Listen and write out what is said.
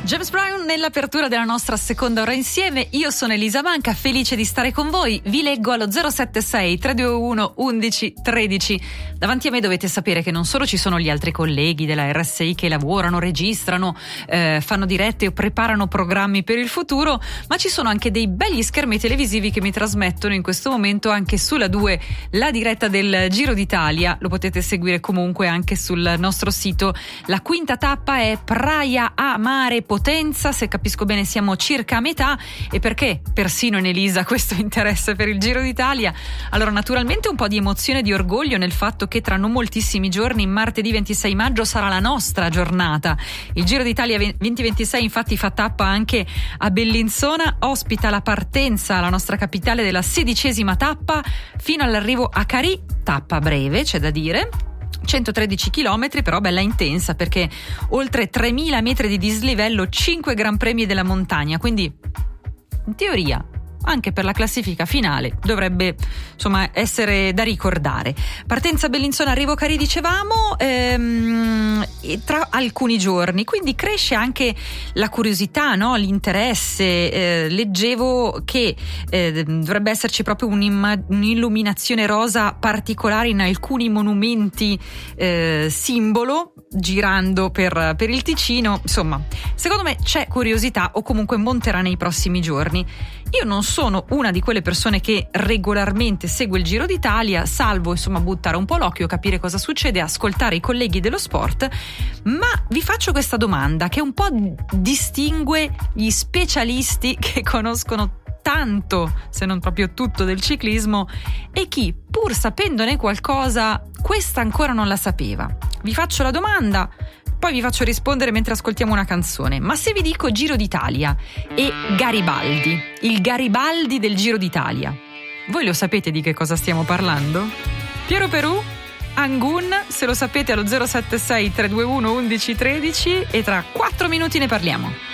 James Brown nell'apertura della nostra seconda ora insieme. Io sono Elisa Manca, felice di stare con voi. Vi leggo allo 076 321 11 13. Davanti a me dovete sapere che non solo ci sono gli altri colleghi della RSI che lavorano, registrano, fanno dirette o preparano programmi per il futuro, ma ci sono anche dei begli schermi televisivi che mi trasmettono in questo momento anche sulla 2 la diretta del Giro d'Italia. Lo potete seguire comunque anche sul nostro sito. La quinta tappa è Praia a Mare Potenza, se capisco bene siamo circa a metà. E perché persino in Elisa questo interesse per il Giro d'Italia? Allora, naturalmente un po' di emozione e di orgoglio nel fatto che tra non moltissimi giorni, martedì 26 maggio, sarà la nostra giornata. Il Giro d'Italia 2026 infatti fa tappa anche a Bellinzona, ospita la partenza, la nostra capitale, della 16ª tappa fino all'arrivo a Carì, tappa breve c'è da dire, 113 km, però bella intensa, perché oltre 3.000 metri di dislivello, 5 gran premi della montagna, quindi in teoria anche per la classifica finale dovrebbe insomma essere da ricordare. Partenza Bellinzona, arrivo Carì dicevamo, tra alcuni giorni, quindi cresce anche la curiosità, no? L'interesse. Leggevo che dovrebbe esserci proprio un'illuminazione rosa particolare in alcuni monumenti simbolo girando per il Ticino. Insomma, secondo me c'è curiosità, o comunque monterà nei prossimi giorni. Io non sono una di quelle persone che regolarmente segue il Giro d'Italia, salvo insomma buttare un po' l'occhio, capire cosa succede, ascoltare i colleghi dello sport, ma vi faccio questa domanda che un po' distingue gli specialisti che conoscono tanto, se non proprio tutto, del ciclismo, e chi, pur sapendone qualcosa, questa ancora non la sapeva. Vi faccio la domanda, poi vi faccio rispondere mentre ascoltiamo una canzone. Ma se vi dico Giro d'Italia e Garibaldi, il Garibaldi del Giro d'Italia, voi lo sapete di che cosa stiamo parlando? Piero Perù, Angun, se lo sapete allo 076 321 11 13, e tra 4 minuti ne parliamo.